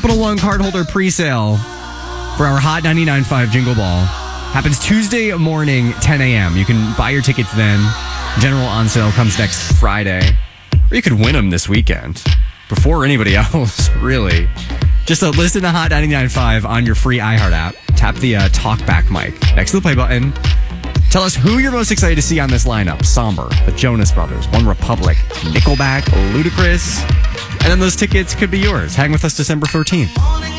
Capital One cardholder presale for our Hot 99.5 Jingle Ball happens Tuesday morning, 10 a.m. You can buy your tickets then. General on sale comes next Friday. Or you could win them this weekend before anybody else, really. Just listen to Hot 99.5 on your free iHeart app. Tap the talkback mic next to the play button. Tell us who you're most excited to see on this lineup. Somber, the Jonas Brothers, One Republic, Nickelback, Ludacris. And then those tickets could be yours. Hang with us December 13th.